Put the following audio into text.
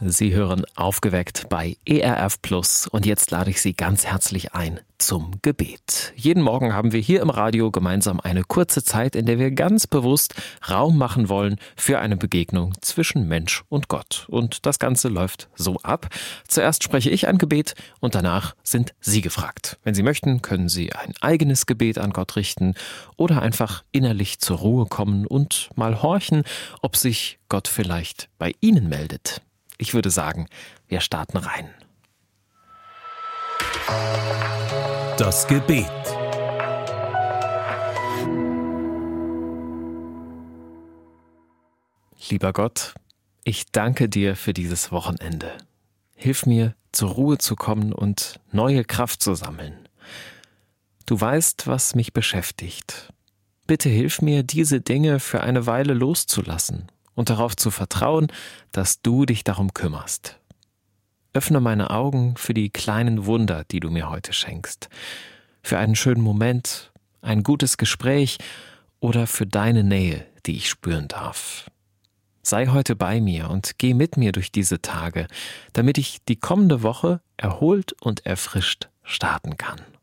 Sie hören Aufgeweckt bei ERF Plus und jetzt lade ich Sie ganz herzlich ein zum Gebet. Jeden Morgen haben wir hier im Radio gemeinsam eine kurze Zeit, in der wir ganz bewusst Raum machen wollen für eine Begegnung zwischen Mensch und Gott. Und das Ganze läuft so ab. Zuerst spreche ich ein Gebet und danach sind Sie gefragt. Wenn Sie möchten, können Sie ein eigenes Gebet an Gott richten oder einfach innerlich zur Ruhe kommen und mal horchen, ob sich Gott vielleicht bei Ihnen meldet. Ich würde sagen, wir starten rein. Das Gebet. Lieber Gott, ich danke dir für dieses Wochenende. Hilf mir, zur Ruhe zu kommen und neue Kraft zu sammeln. Du weißt, was mich beschäftigt. Bitte hilf mir, diese Dinge für eine Weile loszulassen und darauf zu vertrauen, dass du dich darum kümmerst. Öffne meine Augen für die kleinen Wunder, die du mir heute schenkst. Für einen schönen Moment, ein gutes Gespräch oder für deine Nähe, die ich spüren darf. Sei heute bei mir und geh mit mir durch diese Tage, damit ich die kommende Woche erholt und erfrischt starten kann.